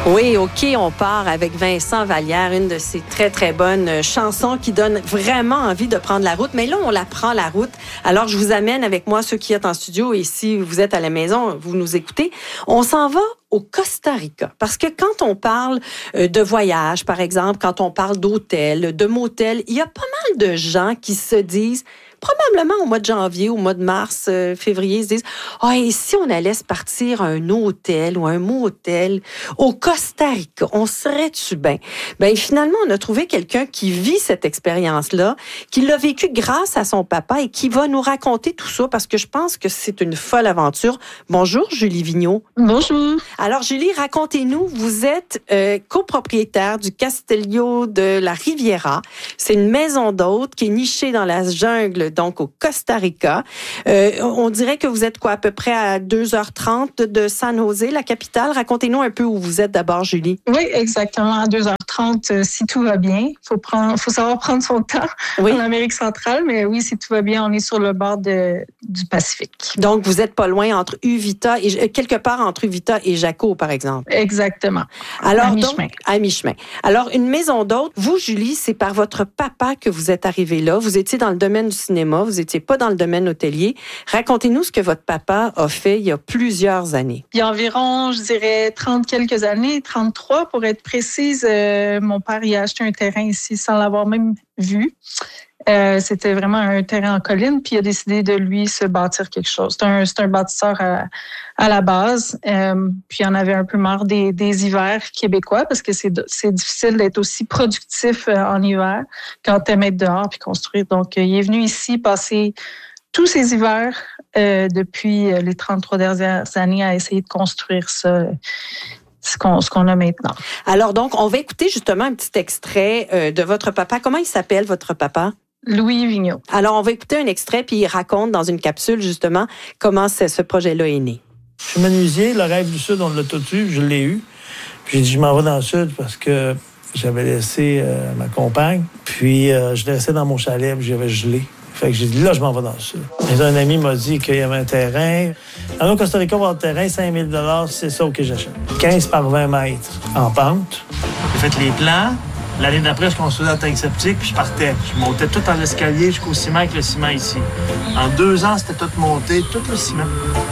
Oui, OK, on part avec Vincent Vallière, une de ces très, très bonnes chansons qui donne vraiment envie de prendre la route. Mais là, on la prend, la route. Alors, je vous amène avec moi, ceux qui êtes en studio, et si vous êtes à la maison, vous nous écoutez. On s'en va au Costa Rica. Parce que quand on parle de voyage, par exemple, quand on parle d'hôtel, de motel, il y a pas mal de gens qui se disent... Probablement au mois de janvier, au mois de mars, février, ils se disent « Ah, et si on allait se partir à un hôtel ou un motel au Costa Rica, on serait-tu bien? » Ben finalement, on a trouvé quelqu'un qui vit cette expérience-là, qui l'a vécu grâce à son papa et qui va nous raconter tout ça parce que je pense que c'est une folle aventure. Bonjour, Julie Vigneault. Bonjour. Alors, Julie, racontez-nous, vous êtes copropriétaire du Castillo de la Riviera. C'est une maison d'hôtes qui est nichée dans la jungle, donc au Costa Rica. On dirait que vous êtes à peu près à 2h30 de San José, la capitale. Racontez-nous un peu où vous êtes d'abord, Julie. Oui, exactement, à 2h30, si tout va bien. Faut savoir prendre son temps en Amérique centrale, mais oui, si tout va bien, on est sur le bord du Pacifique. Donc, vous n'êtes pas loin entre Uvita et quelque part entre Uvita et Jaco, par exemple. Exactement. Alors, à mi-chemin. À mi-chemin. Alors, une maison d'hôtes, vous, Julie, c'est par votre papa que vous êtes arrivée là. Vous étiez dans le domaine du cinéma, vous n'étiez pas dans le domaine hôtelier. Racontez-nous ce que votre papa a fait il y a plusieurs années. Il y a environ, je dirais, 30 quelques années, 33 pour être précise. Mon père y a acheté un terrain ici sans l'avoir même vu. C'était vraiment un terrain en colline, puis il a décidé de lui se bâtir quelque chose. C'est un bâtisseur à la base, puis il en avait un peu marre des hivers québécois parce que c'est difficile d'être aussi productif en hiver quand t'aimes être dehors puis construire. Donc, il est venu ici passer tous ces hivers depuis les 33 dernières années à essayer de construire ça. Ce qu'on a maintenant. Alors donc, on va écouter justement un petit extrait de votre papa. Comment il s'appelle, votre papa? Louis Vigneault. Alors, on va écouter un extrait, puis il raconte dans une capsule, justement, comment ce projet-là est né. Je suis menuisier, le rêve du Sud, on l'a tout eu, je l'ai eu. Puis j'ai dit, je m'en vais dans le Sud parce que j'avais laissé ma compagne. Puis je l'ai laissé dans mon chalet, puis j'avais gelé. Fait que j'ai dit, là, je m'en vais dans le Sud. Mais un ami m'a dit qu'il y avait un terrain. Au Costa Rica, on va avoir un terrain, 5 000 $, c'est ça que j'achète. 15 par 20 mètres en pente. J'ai fait les plans. L'année d'après, je construisais la tank septique, puis je partais. Je montais tout en escalier jusqu'au ciment avec le ciment ici. En 2 ans, c'était tout monté, tout le ciment.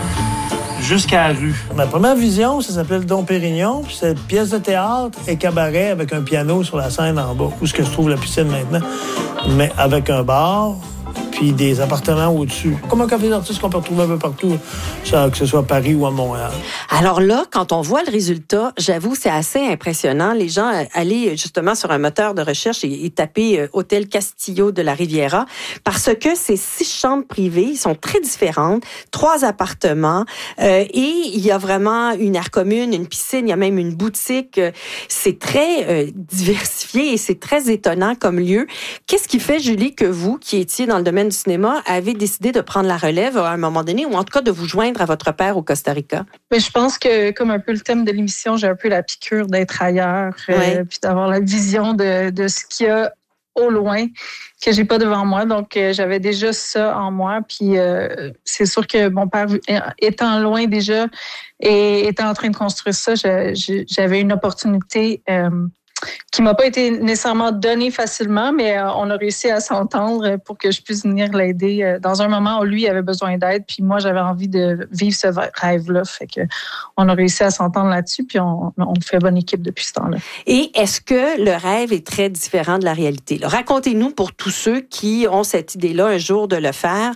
Jusqu'à la rue. Ma première vision, ça s'appelait le Dom Pérignon. C'est une pièce de théâtre et cabaret avec un piano sur la scène en bas, où se trouve la piscine maintenant, mais avec un bar, puis des appartements au-dessus. Comme un café d'artistes qu'on peut retrouver un peu partout, que ce soit à Paris ou à Montréal. Alors là, quand on voit le résultat, j'avoue, c'est assez impressionnant. Les gens allaient justement sur un moteur de recherche et taper Hôtel Castillo de la Riviera parce que ces 6 chambres privées, ils sont très différentes, 3 appartements et il y a vraiment une aire commune, une piscine, il y a même une boutique. C'est très diversifié et c'est très étonnant comme lieu. Qu'est-ce qui fait, Julie, que vous, qui étiez dans le domaine du cinéma, avez décidé de prendre la relève à un moment donné, ou en tout cas de vous joindre à votre père au Costa Rica? Mais je pense que, comme un peu le thème de l'émission, j'ai un peu la piqûre d'être ailleurs, puis d'avoir la vision de ce qu'il y a au loin que j'ai pas devant moi. Donc, j'avais déjà ça en moi. Puis, c'est sûr que mon père, étant loin déjà et étant en train de construire ça, j'avais une opportunité qui m'a pas été nécessairement donnée facilement, mais on a réussi à s'entendre pour que je puisse venir l'aider dans un moment où lui avait besoin d'aide, puis moi j'avais envie de vivre ce rêve-là, fait que on a réussi à s'entendre là-dessus, puis on fait bonne équipe depuis ce temps-là. Et est-ce que le rêve est très différent de la réalité? Là, racontez-nous pour tous ceux qui ont cette idée-là un jour de le faire.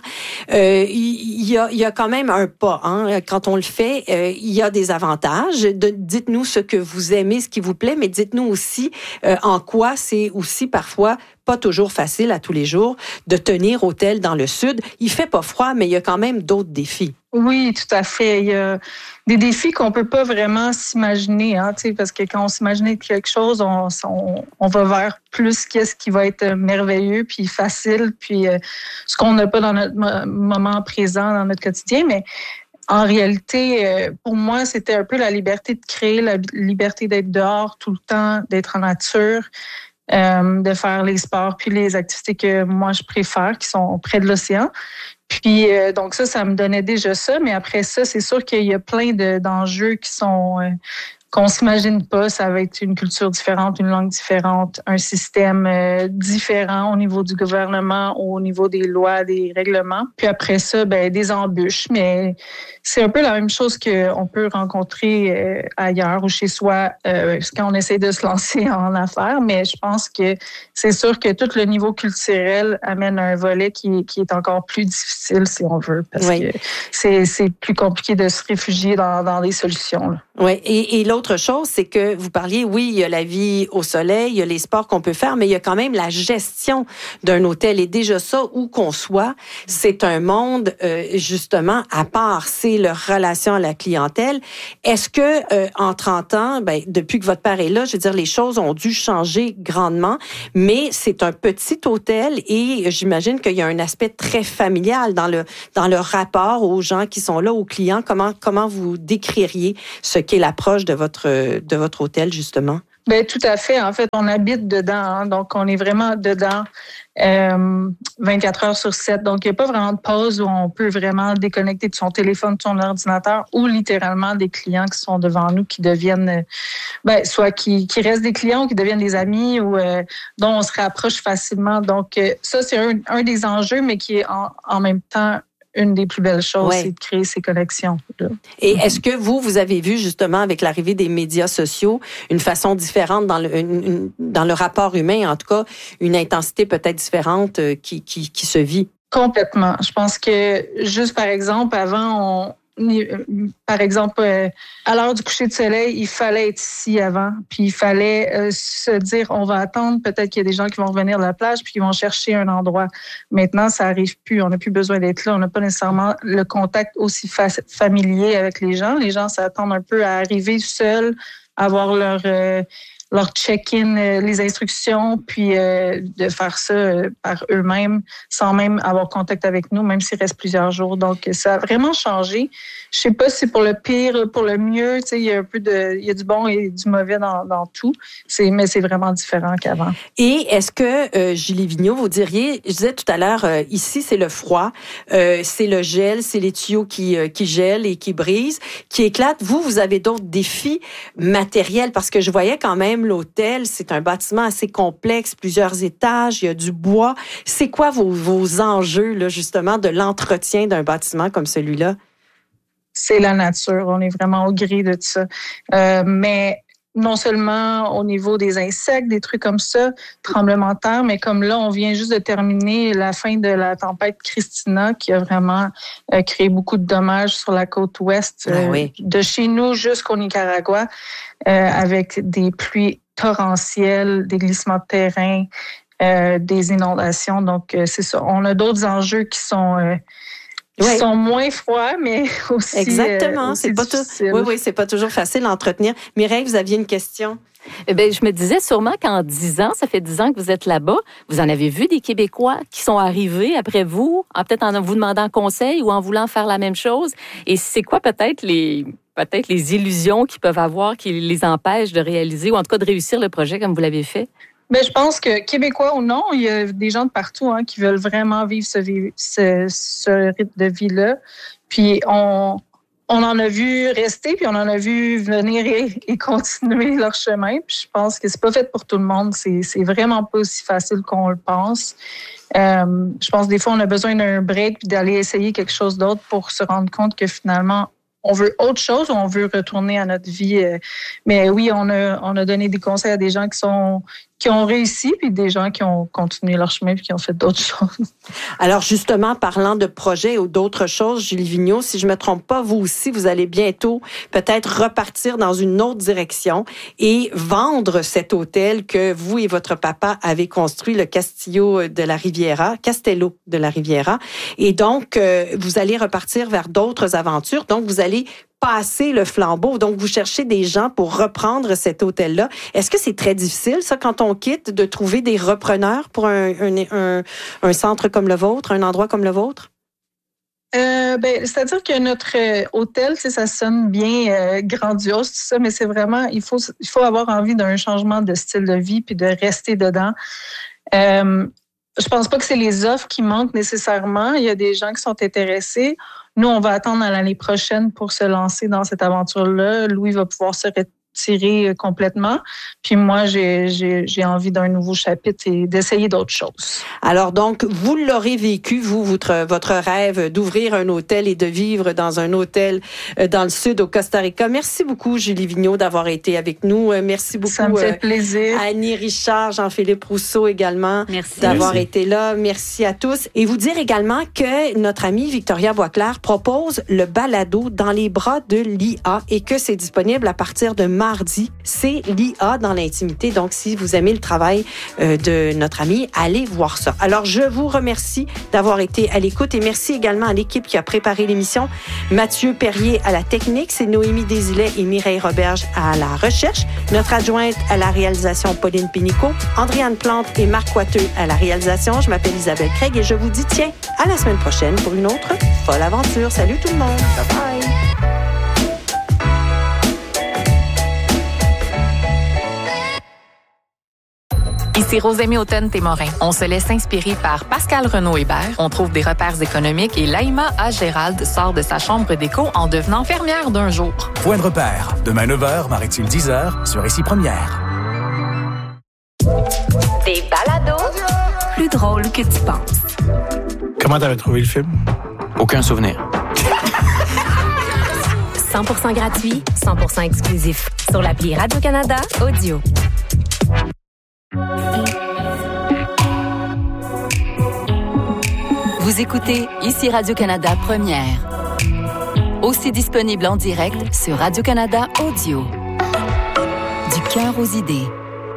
Il y a quand même un pas, hein? Quand on le fait, il y a des avantages. Dites-nous ce que vous aimez, ce qui vous plaît, mais dites-nous aussi en quoi c'est aussi parfois pas toujours facile à tous les jours de tenir hôtel dans le Sud. Il fait pas froid, mais il y a quand même d'autres défis. Oui, tout à fait. Il y a des défis qu'on peut pas vraiment s'imaginer, hein, parce que quand on s'imagine quelque chose, on va vers plus qu'est-ce qui va être merveilleux, puis facile, puis ce qu'on n'a pas dans notre moment présent, dans notre quotidien, mais en réalité, pour moi, c'était un peu la liberté de créer, la liberté d'être dehors tout le temps, d'être en nature, de faire les sports puis les activités que moi, je préfère, qui sont près de l'océan. Puis, donc ça me donnait déjà ça. Mais après ça, c'est sûr qu'il y a plein d'enjeux qui sont qu'on s'imagine pas. Ça va être une culture différente, une langue différente, un système différent au niveau du gouvernement, au niveau des lois, des règlements. Puis après ça, des embûches. Mais c'est un peu la même chose qu'on peut rencontrer ailleurs ou chez soi quand on essaie de se lancer en affaires. Mais je pense que c'est sûr que tout le niveau culturel amène un volet qui est encore plus difficile, si on veut, parce que c'est plus compliqué de se réfugier dans des solutions, là. Oui, et l'autre chose, c'est que vous parliez, oui, il y a la vie au soleil, il y a les sports qu'on peut faire, mais il y a quand même la gestion d'un hôtel. Et déjà ça, où qu'on soit, c'est un monde, justement, à part. C'est leur relation à la clientèle. Est-ce que, en 30 ans, depuis que votre père est là, je veux dire, les choses ont dû changer grandement, mais c'est un petit hôtel et j'imagine qu'il y a un aspect très familial dans le rapport aux gens qui sont là, aux clients. Comment vous décririez ce qu'est l'approche de votre hôtel, justement? Bien, tout à fait. En fait, on habite dedans, hein, donc on est vraiment dedans 24 heures sur 7. Donc, il n'y a pas vraiment de pause où on peut vraiment déconnecter de son téléphone, de son ordinateur, ou littéralement des clients qui sont devant nous, qui deviennent, soit qui restent des clients ou qui deviennent des amis ou dont on se rapproche facilement. Donc, ça, c'est un des enjeux, mais qui est en même temps une des plus belles choses, c'est de créer ces connexions. Et est-ce que vous avez vu justement avec l'arrivée des médias sociaux une façon différente dans le rapport humain, en tout cas une intensité peut-être différente qui se vit? Complètement. Je pense que juste par exemple, avant, à l'heure du coucher de soleil, il fallait être ici avant, puis il fallait se dire, on va attendre, peut-être qu'il y a des gens qui vont revenir de la plage, puis qui vont chercher un endroit. Maintenant, ça arrive plus, on n'a plus besoin d'être là, on n'a pas nécessairement le contact aussi familier avec les gens. Les gens s'attendent un peu à arriver seuls, avoir leur check-in, les instructions, puis de faire ça par eux-mêmes, sans même avoir contact avec nous, même s'il reste plusieurs jours. Donc, ça a vraiment changé. Je sais pas si c'est pour le pire, pour le mieux. Tu sais, il y a il y a du bon et du mauvais dans tout. Mais c'est vraiment différent qu'avant. Et est-ce que, Julie Vigneault, vous diriez, je disais tout à l'heure, ici, c'est le froid, c'est le gel, c'est les tuyaux qui gèlent et qui brisent, qui éclatent. Vous avez d'autres défis matériels, parce que je voyais quand même l'hôtel, c'est un bâtiment assez complexe, plusieurs étages, il y a du bois. C'est quoi vos enjeux, là, justement, de l'entretien d'un bâtiment comme celui-là? C'est la nature. On est vraiment au gré de ça. Mais non seulement au niveau des insectes, des trucs comme ça, tremblements de terre, mais comme là, on vient juste de terminer la fin de la tempête Christina qui a vraiment créé beaucoup de dommages sur la côte ouest de chez nous jusqu'au Nicaragua, avec des pluies torrentielles, des glissements de terrain, des inondations. Donc, c'est ça. On a d'autres enjeux qui sont moins froids, mais aussi exactement. Aussi c'est pas toujours facile à entretenir. Mireille, vous aviez une question? Je me disais sûrement qu'en 10 ans, ça fait 10 ans que vous êtes là-bas, vous en avez vu des Québécois qui sont arrivés après vous, peut-être en vous demandant conseil ou en voulant faire la même chose. Et c'est quoi peut-être les illusions qu'ils peuvent avoir qui les empêchent de réaliser ou en tout cas de réussir le projet comme vous l'avez fait? Mais je pense que Québécois ou non, il y a des gens de partout qui veulent vraiment vivre ce rythme de vie-là. Puis on en a vu rester, puis on en a vu venir et continuer leur chemin. Puis je pense que c'est pas fait pour tout le monde. C'est vraiment pas aussi facile qu'on le pense. Je pense que des fois, on a besoin d'un break puis d'aller essayer quelque chose d'autre pour se rendre compte que finalement, on veut autre chose ou on veut retourner à notre vie. Mais oui, on a donné des conseils à des gens qui ont réussi, puis des gens qui ont continué leur chemin puis qui ont fait d'autres choses. Alors justement, parlant de projets ou d'autres choses, Julie Vigneault, si je me trompe pas, vous aussi, vous allez bientôt peut-être repartir dans une autre direction et vendre cet hôtel que vous et votre papa avez construit, le Castello de la Riviera. Et donc, vous allez repartir vers d'autres aventures. Donc, vous allez passer le flambeau. Donc, vous cherchez des gens pour reprendre cet hôtel-là. Est-ce que c'est très difficile, ça, quand on quitte, de trouver des repreneurs pour un centre comme le vôtre, un endroit comme le vôtre? C'est-à-dire que notre hôtel, ça sonne bien grandiose, tout ça, mais c'est vraiment, il faut avoir envie d'un changement de style de vie puis de rester dedans. Je pense pas que c'est les offres qui manquent nécessairement. Il y a des gens qui sont intéressés. Nous, on va attendre à l'année prochaine pour se lancer dans cette aventure-là. Louis va pouvoir se tiré complètement. Puis moi, j'ai envie d'un nouveau chapitre et d'essayer d'autres choses. Alors donc, vous l'aurez vécu, votre rêve d'ouvrir un hôtel et de vivre dans un hôtel dans le sud au Costa Rica. Merci beaucoup, Julie Vigneault, d'avoir été avec nous. Merci beaucoup. Ça me fait plaisir. Annie Richard, Jean-Philippe Rousseau également d'avoir été là. Merci à tous. Et vous dire également que notre amie Victoria Boisclair propose le balado Dans les bras de l'IA et que c'est disponible à partir de mardi. C'est l'IA dans l'intimité. Donc, si vous aimez le travail de notre amie, allez voir ça. Alors, je vous remercie d'avoir été à l'écoute et merci également à l'équipe qui a préparé l'émission. Mathieu Perrier à la technique, c'est Noémie Desilets et Mireille Roberge à la recherche. Notre adjointe à la réalisation, Pauline Pénicaud. Andréane Plante et Marc Coiteux à la réalisation. Je m'appelle Isabelle Craig et je vous dis tiens, à la semaine prochaine pour une autre folle aventure. Salut tout le monde. Bye bye. Ici Rosemée Automne-Témorin. On se laisse inspirer par Pascal Renaud-Hébert. On trouve des repères économiques et Laïma A. Gérald sort de sa chambre d'écho en devenant fermière d'un jour. Point de repère. Demain 9h, Maritime 10h, sur Ici Première. Des balados plus drôles que tu penses. Comment t'avais trouvé le film? Aucun souvenir. 100% gratuit, 100% exclusif. Sur l'appli Radio-Canada Audio. Vous écoutez Ici Radio-Canada Première. Aussi disponible en direct sur Radio-Canada Audio. Du cœur aux idées.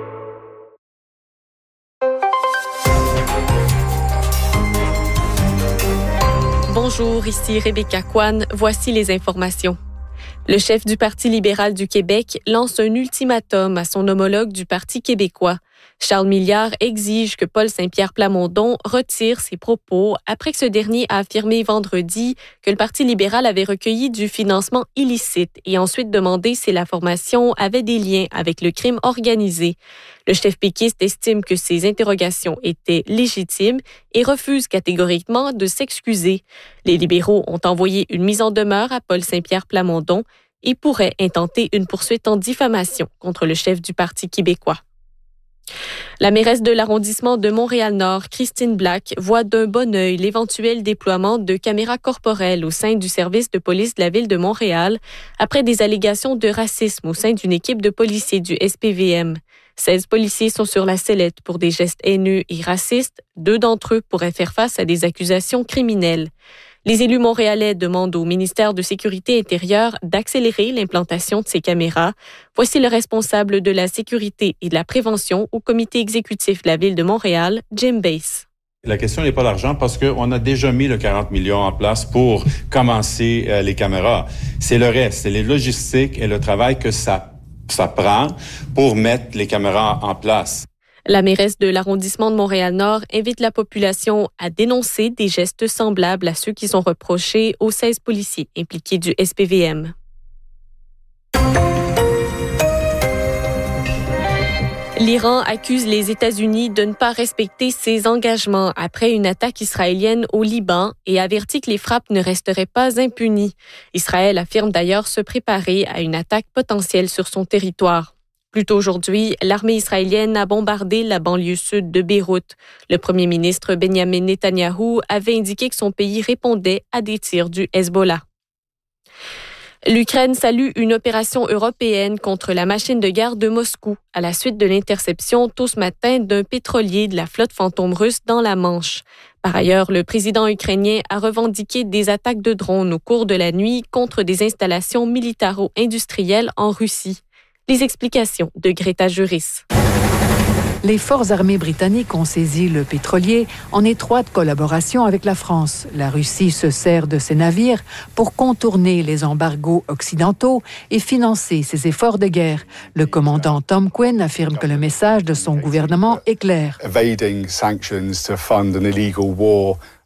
Bonjour, ici Rebecca Kwan. Voici les informations. Le chef du Parti libéral du Québec lance un ultimatum à son homologue du Parti québécois. Charles Milliard exige que Paul Saint-Pierre Plamondon retire ses propos après que ce dernier a affirmé vendredi que le Parti libéral avait recueilli du financement illicite et ensuite demandé si la formation avait des liens avec le crime organisé. Le chef péquiste estime que ces interrogations étaient légitimes et refuse catégoriquement de s'excuser. Les libéraux ont envoyé une mise en demeure à Paul Saint-Pierre Plamondon et pourraient intenter une poursuite en diffamation contre le chef du Parti québécois. La mairesse de l'arrondissement de Montréal-Nord, Christine Black, voit d'un bon œil l'éventuel déploiement de caméras corporelles au sein du service de police de la ville de Montréal après des allégations de racisme au sein d'une équipe de policiers du SPVM. 16 policiers sont sur la sellette pour des gestes haineux et racistes. 2 d'entre eux pourraient faire face à des accusations criminelles. Les élus montréalais demandent au ministère de Sécurité intérieure d'accélérer l'implantation de ces caméras. Voici le responsable de la sécurité et de la prévention au comité exécutif de la Ville de Montréal, Jim Bass. La question n'est pas l'argent parce qu'on a déjà mis le 40 millions en place pour commencer les caméras. C'est le reste, c'est les logistiques et le travail que ça prend pour mettre les caméras en place. La mairesse de l'arrondissement de Montréal-Nord invite la population à dénoncer des gestes semblables à ceux qui sont reprochés aux 16 policiers impliqués du SPVM. L'Iran accuse les États-Unis de ne pas respecter ses engagements après une attaque israélienne au Liban et avertit que les frappes ne resteraient pas impunies. Israël affirme d'ailleurs se préparer à une attaque potentielle sur son territoire. Plus tôt aujourd'hui, l'armée israélienne a bombardé la banlieue sud de Beyrouth. Le premier ministre Benjamin Netanyahou avait indiqué que son pays répondait à des tirs du Hezbollah. L'Ukraine salue une opération européenne contre la machine de guerre de Moscou à la suite de l'interception tôt ce matin d'un pétrolier de la flotte fantôme russe dans la Manche. Par ailleurs, le président ukrainien a revendiqué des attaques de drones au cours de la nuit contre des installations militaro-industrielles en Russie. Les explications de Greta Juris. Les forces armées britanniques ont saisi le pétrolier en étroite collaboration avec la France. La Russie se sert de ses navires pour contourner les embargos occidentaux et financer ses efforts de guerre. Le commandant Tom Quinn affirme que le message de son gouvernement est clair. Evading sanctions to fund an illegal war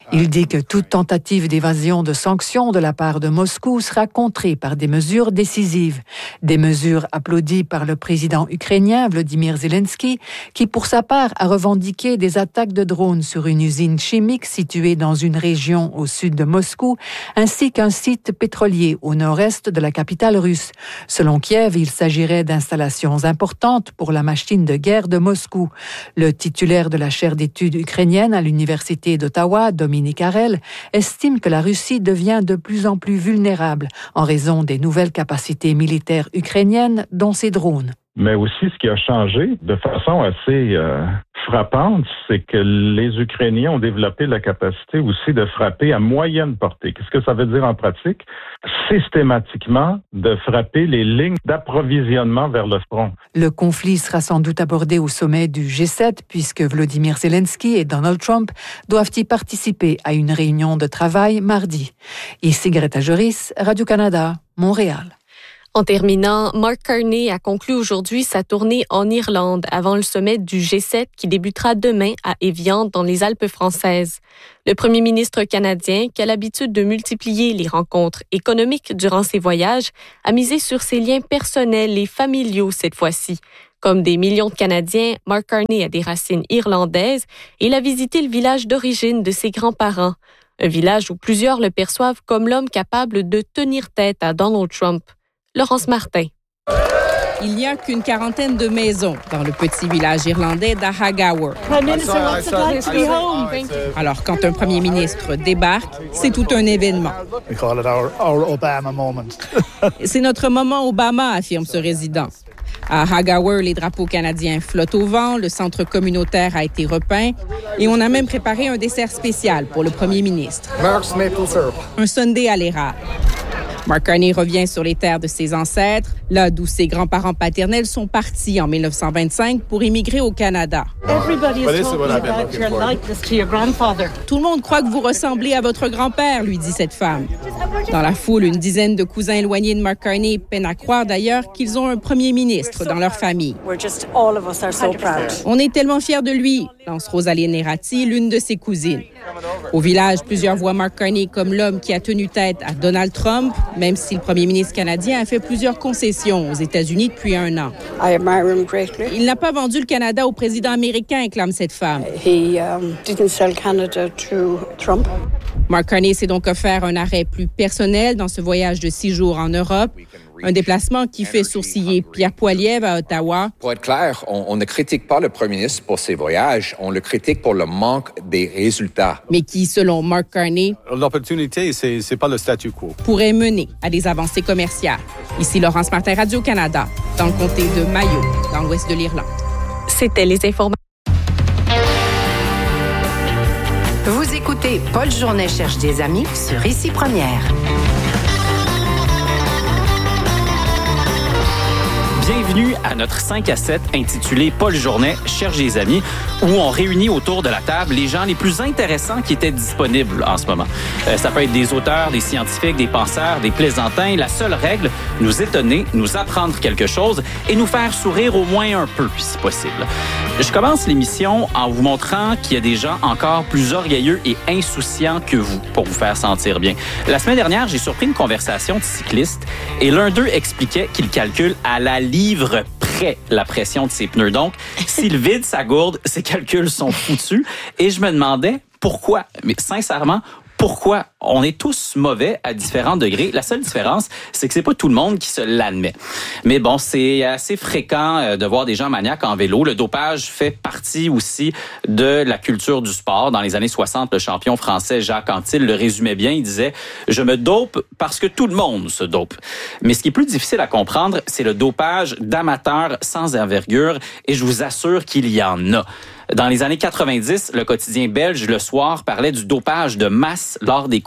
Il dit que toute tentative d'évasion de sanctions de la part de Moscou sera contrée par des mesures décisives. Des mesures applaudies par le président ukrainien Volodymyr Zelensky, qui pour sa part a revendiqué des attaques de drones sur une usine chimique située dans une région au sud de Moscou, ainsi qu'un site pétrolier au nord-est de la capitale russe. Selon Kiev, il s'agirait d'installations importantes pour la machine de guerre de Moscou. Le titulaire de la chaire d'études ukrainiennes à l'université d'Ottawa, Dominique Harel, estime que la Russie devient de plus en plus vulnérable en raison des nouvelles capacités militaires ukrainiennes, dont ces drones. Mais aussi, ce qui a changé de façon assez frappante, c'est que les Ukrainiens ont développé la capacité aussi de frapper à moyenne portée. Qu'est-ce que ça veut dire en pratique? Systématiquement, de frapper les lignes d'approvisionnement vers le front. Le conflit sera sans doute abordé au sommet du G7, puisque Volodymyr Zelensky et Donald Trump doivent y participer à une réunion de travail mardi. Ici Greta Joris, Radio-Canada, Montréal. En terminant, Mark Carney a conclu aujourd'hui sa tournée en Irlande avant le sommet du G7 qui débutera demain à Évian dans les Alpes françaises. Le premier ministre canadien, qui a l'habitude de multiplier les rencontres économiques durant ses voyages, a misé sur ses liens personnels et familiaux cette fois-ci. Comme des millions de Canadiens, Mark Carney a des racines irlandaises et il a visité le village d'origine de ses grands-parents. Un village où plusieurs le perçoivent comme l'homme capable de tenir tête à Donald Trump. Laurence Martin. Il n'y a qu'une quarantaine de maisons dans le petit village irlandais d'Ahagawer. Alors, quand un premier ministre débarque, c'est tout un événement. C'est notre moment Obama, affirme ce résident. À Ahagawer, les drapeaux canadiens flottent au vent, le centre communautaire a été repeint et on a même préparé un dessert spécial pour le premier ministre. Un sundae à l'érable. Mark Carney revient sur les terres de ses ancêtres, là d'où ses grands-parents paternels sont partis en 1925 pour immigrer au Canada. Tout le monde croit que vous ressemblez à votre grand-père, lui dit cette femme. Dans la foule, une dizaine de cousins éloignés de Mark Carney peinent à croire d'ailleurs qu'ils ont un premier ministre dans leur famille. On est tellement fiers de lui, lance Rosalie Nerati, l'une de ses cousines. Au village, plusieurs voient Mark Carney comme l'homme qui a tenu tête à Donald Trump, même si le premier ministre canadien a fait plusieurs concessions aux États-Unis depuis 1 an. Il n'a pas vendu le Canada au président américain, clame cette femme. Mark Carney s'est donc offert un arrêt plus personnel dans ce voyage de 6 jours en Europe. Un déplacement qui fait sourciller Pierre Poilievre à Ottawa. Pour être clair, on ne critique pas le premier ministre pour ses voyages, on le critique pour le manque des résultats. Mais qui, selon Mark Carney, l'opportunité, c'est pas le statu quo, pourrait mener à des avancées commerciales. Ici Laurence Martin, Radio-Canada, dans le comté de Mayo, dans l'ouest de l'Irlande. C'était les informations. Vous écoutez Paul Journet cherche des amis sur Ici Première. Bienvenue à notre 5 à 7 intitulé Paul Journet cherche des amis, où on réunit autour de la table les gens les plus intéressants qui étaient disponibles en ce moment. Ça peut être des auteurs, des scientifiques, des penseurs, des plaisantins. La seule règle, nous étonner, nous apprendre quelque chose et nous faire sourire au moins un peu, si possible. Je commence l'émission en vous montrant qu'il y a des gens encore plus orgueilleux et insouciants que vous pour vous faire sentir bien. La semaine dernière, j'ai surpris une conversation de cyclistes et l'un d'eux expliquait qu'il calcule à la livre près la pression de ses pneus. Donc, s'il vide sa gourde, ses calculs sont foutus. Et je me demandais pourquoi, mais sincèrement, pourquoi on est tous mauvais à différents degrés. La seule différence, c'est que c'est pas tout le monde qui se l'admet. Mais bon, c'est assez fréquent de voir des gens maniaques en vélo. Le dopage fait partie aussi de la culture du sport. Dans les années 60, le champion français Jacques Anquetil le résumait bien. Il disait « Je me dope parce que tout le monde se dope ». Mais ce qui est plus difficile à comprendre, c'est le dopage d'amateurs sans envergure. Et je vous assure qu'il y en a. Dans les années 90, le quotidien belge Le Soir parlait du dopage de masse lors des courses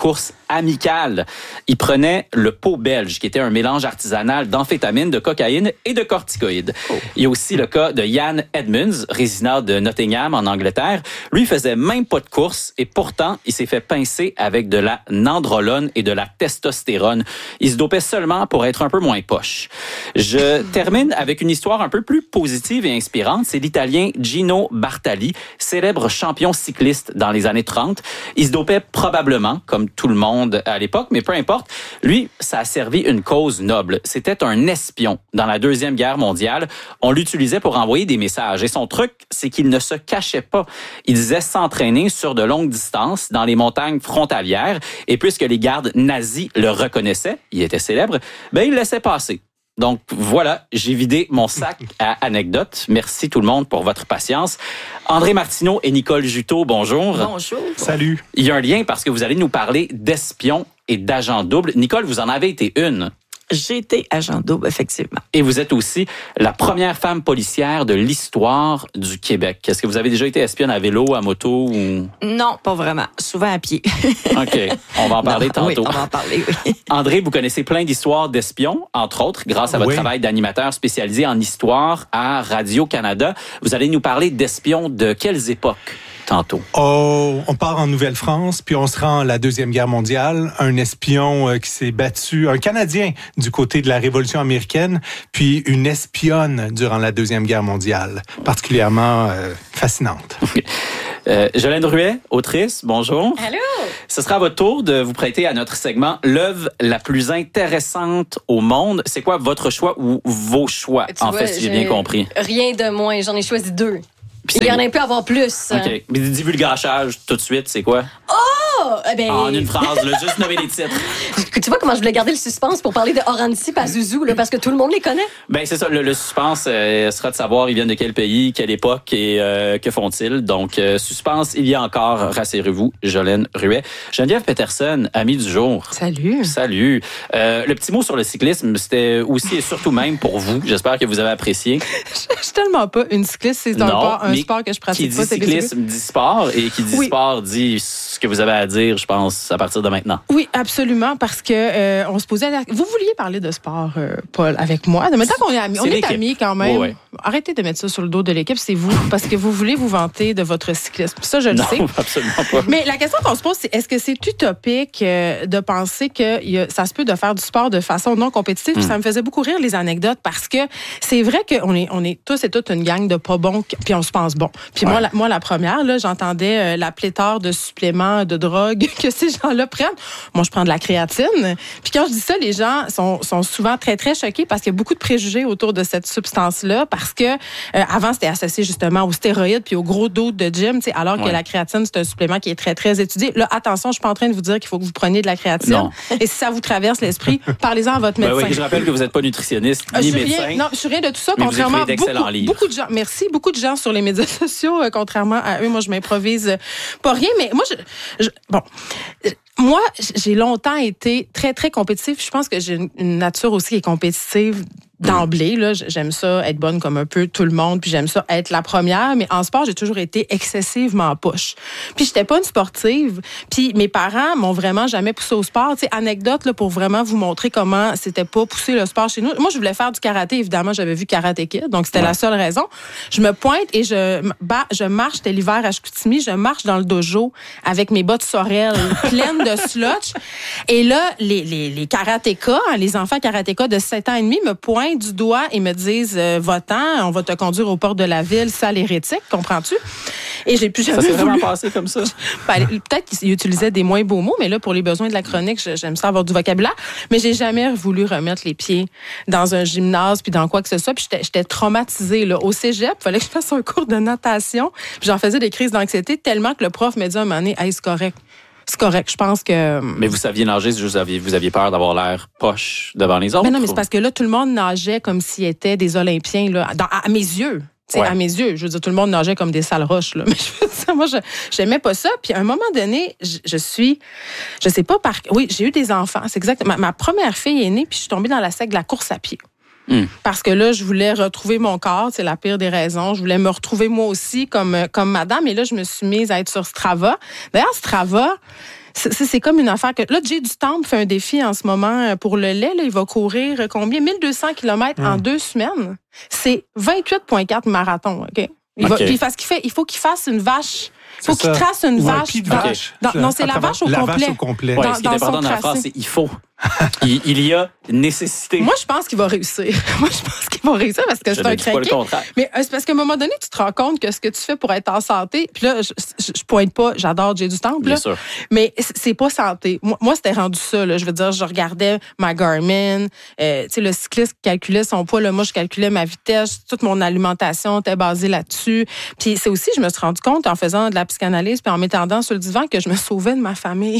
course amicale. Il prenait le pot belge, qui était un mélange artisanal d'amphétamine, de cocaïne et de corticoïdes. Il y a aussi le cas de Ian Edmonds, résident de Nottingham, en Angleterre. Lui, il faisait même pas de course et pourtant, il s'est fait pincer avec de la nandrolone et de la testostérone. Il se dopait seulement pour être un peu moins poche. Je termine avec une histoire un peu plus positive et inspirante. C'est l'Italien Gino Bartali, célèbre champion cycliste dans les années 30. Il se dopait probablement, comme tout le monde à l'époque, mais peu importe. Lui, ça a servi une cause noble. C'était un espion dans la Deuxième Guerre mondiale. On l'utilisait pour envoyer des messages. Et son truc, c'est qu'il ne se cachait pas. Il disait s'entraîner sur de longues distances dans les montagnes frontalières. Et puisque les gardes nazis le reconnaissaient, il était célèbre, ben il laissait passer. Donc voilà, j'ai vidé mon sac à anecdotes. Merci tout le monde pour votre patience. André Martineau et Nicole Juteau, bonjour. Bonjour. Salut. Il y a un lien parce que vous allez nous parler d'espions et d'agents doubles. Nicole, vous en avez été une. J'ai été agent double, effectivement. Et vous êtes aussi la première femme policière de l'histoire du Québec. Est-ce que vous avez déjà été espionne à vélo, à moto ou... Non, pas vraiment. Souvent à pied. OK. On va en parler tantôt. Oui, on va en parler, oui. André, vous connaissez plein d'histoires d'espions, entre autres, grâce à votre travail d'animateur spécialisé en histoire à Radio-Canada. Vous allez nous parler d'espions de quelles époques? Tantôt. Oh, on part en Nouvelle-France, puis on se rend à la Deuxième Guerre mondiale. Un espion qui s'est battu, un Canadien du côté de la Révolution américaine, puis une espionne durant la Deuxième Guerre mondiale, particulièrement fascinante. Jolène Ruet, autrice, bonjour. Allô. Ce sera à votre tour de vous prêter à notre segment l'œuvre la plus intéressante au monde. C'est quoi votre choix ou vos choix, fait, si j'ai bien compris? Rien de moins, j'en ai choisi 2. Il y en a peut avoir plus. OK. Mais des divulgachages, tout de suite, c'est quoi? Oh! En une phrase, là, juste nommer les titres. Tu vois comment je voulais garder le suspense pour parler de Horanssi Pazuzu, là, parce que tout le monde les connaît? Ben c'est ça. Le suspense sera de savoir ils viennent de quel pays, quelle époque et que font-ils. Donc, suspense, il y a encore, rassurez-vous, Jolène Ruet. Geneviève Peterson, amie du jour. Salut. Salut. Le petit mot sur le cyclisme, c'était aussi et surtout même pour vous. J'espère que vous avez apprécié. Je suis tellement pas une cycliste. C'est un sport que je pratique qui pas. Qui dit cyclisme dit sport et qui dit sport dit ce que vous avez à dire, je pense, à partir de maintenant. Oui, absolument, parce que on se posait... Vous vouliez parler de sport, Paul, avec moi. Mais tant qu'on est amis, on est amis quand même. Ouais. Arrêtez de mettre ça sur le dos de l'équipe, c'est vous, parce que vous voulez vous vanter de votre cyclisme. Ça, je le sais. Non, absolument pas. Mais la question qu'on se pose, c'est est-ce que c'est utopique de penser que ça se peut de faire du sport de façon non compétitive? Puis ça me faisait beaucoup rire, les anecdotes, parce que c'est vrai qu'on est tous et toutes une gang de pas bons, puis on se pense bon. Puis moi, la première, là, j'entendais la pléthore de suppléments de drogue que ces gens-là prennent. Moi, je prends de la créatine. Puis quand je dis ça, les gens sont souvent très, très choqués parce qu'il y a beaucoup de préjugés autour de cette substance-là, parce que avant, c'était associé justement aux stéroïdes puis aux gros dos de gym, alors que la créatine, c'est un supplément qui est très, très étudié. Là, attention, je suis pas en train de vous dire qu'il faut que vous preniez de la créatine. Non. Et si ça vous traverse l'esprit, parlez-en à votre médecin. Oui, je rappelle que vous n'êtes pas nutritionniste ni médecin. Non, je suis rien de tout ça, mais contrairement à beaucoup de gens. Merci, beaucoup de gens sur les médias sociaux, contrairement à eux. Moi, je m'improvise pas rien, mais moi, moi, j'ai longtemps été très, très compétitive. Je pense que j'ai une nature aussi qui est compétitive d'emblée. Là, j'aime ça être bonne comme un peu tout le monde, puis j'aime ça être la première. Mais en sport, j'ai toujours été excessivement poche. Puis j'étais pas une sportive. Puis mes parents m'ont vraiment jamais poussé au sport. Tu sais, anecdote là, pour vraiment vous montrer comment c'était pas pousser le sport chez nous. Moi, je voulais faire du karaté. Évidemment, j'avais vu Karate Kid, donc c'était la seule raison. Je me pointe et je marche. C'était l'hiver à Chicoutimi. Je marche dans le dojo avec mes bottes Sorel pleines de slotch. Et là, les karatékas, les enfants karatékas de 7 ans et demi me pointent du doigt et me disent va-t'en, on va te conduire aux portes de la ville, sale hérétique, comprends-tu? Et j'ai plus jamais Ça s'est voulu... vraiment passé comme ça? Peut-être qu'ils utilisaient des moins beaux mots, mais là, pour les besoins de la chronique, j'aime ça avoir du vocabulaire. Mais j'ai jamais voulu remettre les pieds dans un gymnase puis dans quoi que ce soit. Puis j'étais traumatisée. Là. Au cégep, il fallait que je fasse un cours de natation. Puis j'en faisais des crises d'anxiété tellement que le prof m'a dit à un moment donné, hey, c'est correct. C'est correct, je pense que... Mais vous saviez nager, vous aviez peur d'avoir l'air poche devant les autres? Mais non, mais c'est parce que là, tout le monde nageait comme s'ils étaient des Olympiens, là, à mes yeux. À mes yeux, je veux dire, tout le monde nageait comme des sales roches. Là. Mais moi, j'aimais pas ça. Puis à un moment donné, je sais pas par... Oui, j'ai eu des enfants, c'est exact. Ma première fille est née, puis je suis tombée dans la sec de la course à pied. Parce que là, je voulais retrouver mon corps, c'est la pire des raisons. Je voulais me retrouver moi aussi comme madame. Et là, je me suis mise à être sur Strava. D'ailleurs, Strava, C'est comme une affaire que... Là, Jay du Temple fait un défi en ce moment pour le lait. Là, il va courir combien? 1200 km en 2 semaines. C'est 28,4 marathons, OK? Il faut qu'il fasse une vache... Il faut qu'il trace une vache. Non, c'est la vache au complet. Ce qui est important dans la phrase, c'est il faut. Il y a nécessité. Moi, je pense qu'il va réussir. Parce que c'est un craqué. Mais c'est parce qu'à un moment donné, tu te rends compte que ce que tu fais pour être en santé, puis là, je pointe pas, j'adore Jay du Temple, là, mais c'est pas santé. Moi, c'était rendu ça. Là. Je veux dire, je regardais ma Garmin, le cycliste qui calculait son poids, là, moi, je calculais ma vitesse, toute mon alimentation était basée là-dessus. Puis c'est aussi, je me suis rendu compte en faisant de la psychanalyse puis en m'étendant sur le divan que je me sauvais de ma famille.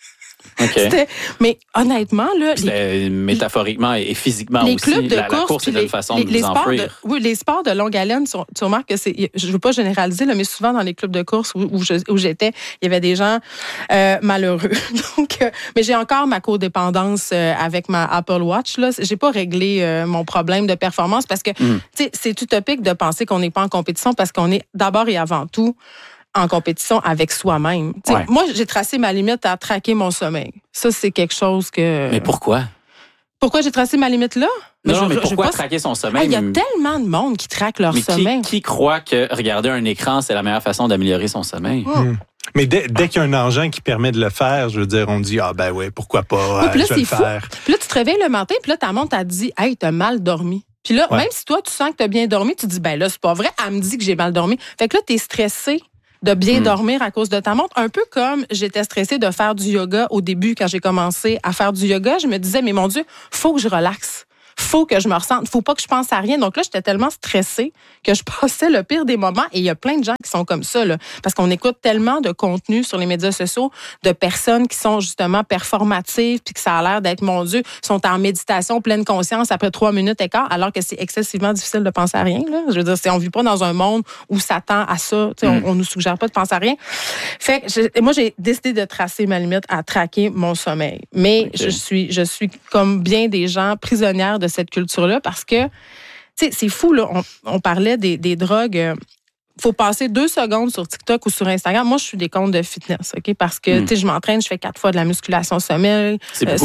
Okay. Mais honnêtement, là, métaphoriquement et physiquement les aussi, clubs de la course, course est une façon de vous enfouir. Les sports de longue haleine, tu remarques que je ne veux pas généraliser, là, mais souvent dans les clubs de course où j'étais, il y avait des gens malheureux. Donc, mais j'ai encore ma codépendance avec ma Apple Watch. Là, j'ai pas réglé mon problème de performance parce que c'est utopique de penser qu'on n'est pas en compétition parce qu'on est d'abord et avant tout en compétition avec soi-même. Ouais. Moi, j'ai tracé ma limite à traquer mon sommeil. Ça, c'est quelque chose que... Mais pourquoi? Pourquoi j'ai tracé ma limite là? Mais pourquoi traquer son sommeil? Il y a tellement de monde qui traque leur sommeil. Qui croit que regarder un écran, c'est la meilleure façon d'améliorer son sommeil? Mais dès qu'il y a un engin qui permet de le faire, je veux dire, on dit, ah ben ouais, pourquoi pas, je vais le faire. Puis là, tu te réveilles le matin, puis là, ta montre, elle te dit, hey, t'as mal dormi. Puis là, même si toi, tu sens que t'as bien dormi, tu te dis, ben là, c'est pas vrai, elle me dit que j'ai mal dormi. Fait que là, t'es stressé de bien dormir à cause de ta montre. Un peu comme j'étais stressée de faire du yoga au début quand j'ai commencé à faire du yoga. Je me disais, mais mon Dieu, faut que je relaxe. Faut que je me ressente. Faut pas que je pense à rien. Donc là, j'étais tellement stressée que je passais le pire des moments. Et il y a plein de gens qui sont comme ça, là. Parce qu'on écoute tellement de contenu sur les médias sociaux de personnes qui sont justement performatives puis que ça a l'air d'être, mon Dieu, sont en méditation, pleine conscience après 3 minutes et quart, alors que c'est excessivement difficile de penser à rien, là. Je veux dire, on vit pas dans un monde où ça tend à ça. On nous suggère pas de penser à rien. Fait que moi, j'ai décidé de tracer ma limite à traquer mon sommeil. Mais je suis comme bien des gens prisonnière de cette culture-là parce que, tu sais, c'est fou, là. On parlait des drogues. Faut passer 2 secondes sur TikTok ou sur Instagram. Moi, je suis des comptes de fitness, OK? Parce que, tu sais, je m'entraîne, je fais 4 fois de la musculation semaine.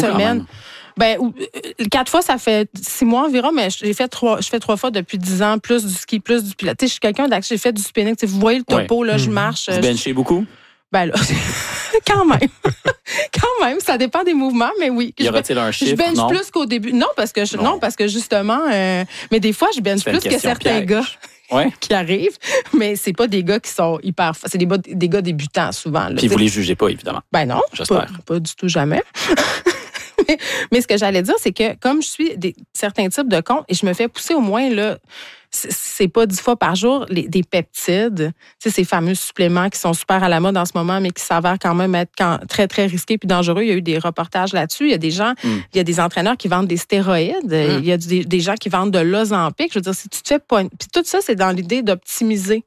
Ben, 4 fois, ça fait 6 mois environ, mais je fais 3 fois depuis 10 ans, plus du ski, plus du pilates. Tu sais, je suis quelqu'un d'actif, j'ai fait du spinning. Tu sais, vous voyez le topo, là, je marche. Vous benchez beaucoup? Ben là, quand même, ça dépend des mouvements, mais oui. Y aura-t-il un chiffre? Je bench plus qu'au début. Non, parce que justement, mais des fois, je bench plus que certains gars qui arrivent, mais c'est pas des gars qui sont hyper... C'est des gars débutants, souvent. Là, puis vous les jugez pas, évidemment. Ben non, j'espère. Pas du tout, jamais. Mais ce que j'allais dire, c'est que comme je suis certains types de comptes, et je me fais pousser au moins, là, c'est pas 10 fois par jour, des peptides, ces fameux suppléments qui sont super à la mode en ce moment, mais qui s'avèrent quand même être très, très risqués puis dangereux. Il y a eu des reportages là-dessus. Il y a des gens, il y a des entraîneurs qui vendent des stéroïdes. Il y a des gens qui vendent de l'Ozempic. Je veux dire, si tu te fais pas... Puis tout ça, c'est dans l'idée d'optimiser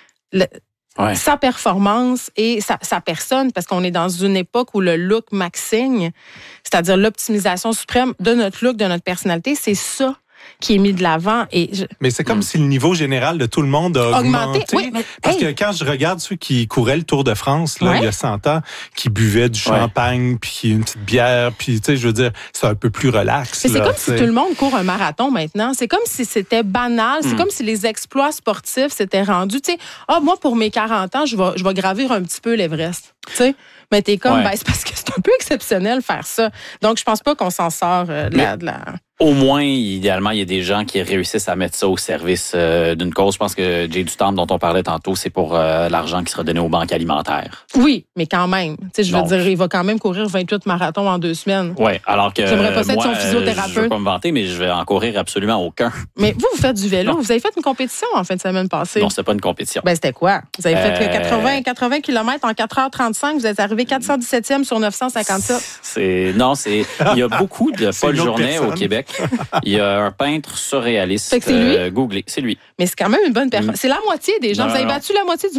sa performance et sa personne, parce qu'on est dans une époque où le look maxigne, c'est-à-dire l'optimisation suprême de notre look, de notre personnalité, c'est ça qui est mis de l'avant. Mais c'est comme si le niveau général de tout le monde a augmenté. Oui, parce que quand je regarde ceux qui couraient le Tour de France, là, il y a 100 ans, qui buvaient du champagne, puis une petite bière, puis je veux dire, c'est un peu plus relax. Mais c'est comme si tout le monde court un marathon maintenant. C'est comme si c'était banal. C'est comme si les exploits sportifs s'étaient rendus. Moi, pour mes 40 ans, je vais gravir un petit peu l'Everest. Mais t'es comme, c'est parce que c'est un peu exceptionnel faire ça. Donc, je pense pas qu'on s'en sort de la... Au moins, idéalement, il y a des gens qui réussissent à mettre ça au service d'une cause. Je pense que Jay du Temple, dont on parlait tantôt, c'est pour l'argent qui sera donné aux banques alimentaires. Oui, mais quand même. Je veux dire, il va quand même courir 28 marathons en 2 semaines. Oui, alors que j'aimerais pas être son physiothérapeute. Je veux pas me vanter, mais je vais en courir absolument aucun. Mais vous faites du vélo. Vous avez fait une compétition en fin de semaine passée. Non, c'était pas une compétition. Ben, c'était quoi? Vous avez fait 80 km en 4h35. Vous êtes arrivé 417e sur 957. Il y a beaucoup de Paul Journet au Québec. Il y a un peintre surréaliste. C'est lui? Googlez, c'est lui. Mais c'est quand même une bonne performance. C'est la moitié des gens. Vous avez battu la moitié du monde.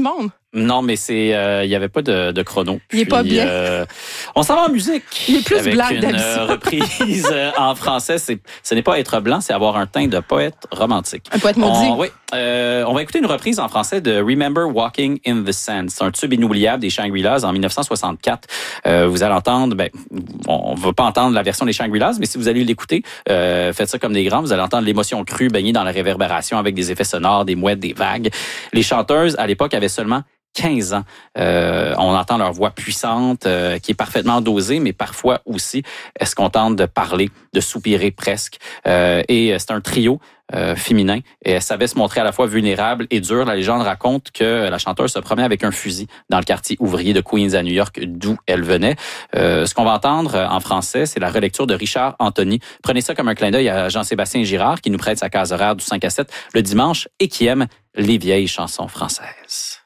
Non, mais il y avait pas de chrono. Il est pas bien. On s'en va en musique. Il est plus avec blanc une d'habitude. reprise en français. Ce n'est pas être blanc, c'est avoir un teint de poète romantique. Un poète maudit. On va écouter une reprise en français de Remember Walking in the Sand. C'est un tube inoubliable des Shangri-Las en 1964. Vous allez entendre, on ne va pas entendre la version des Shangri-Las, mais si vous allez l'écouter, faites ça comme des grands, vous allez entendre l'émotion crue baignée dans la réverbération avec des effets sonores, des mouettes, des vagues. Les chanteuses, à l'époque, avaient seulement 15 ans. On entend leur voix puissante, qui est parfaitement dosée, mais parfois aussi, est-ce qu'on tente de parler, de soupirer presque. Et c'est un trio féminin. Et elle savait se montrer à la fois vulnérable et dure. La légende raconte que la chanteuse se promenait avec un fusil dans le quartier ouvrier de Queens à New York, d'où elle venait. Ce qu'on va entendre en français, c'est la relecture de Richard Anthony. Prenez ça comme un clin d'œil à Jean-Sébastien Girard, qui nous prête sa case horaire du 5 à 7 le dimanche et qui aime les vieilles chansons françaises.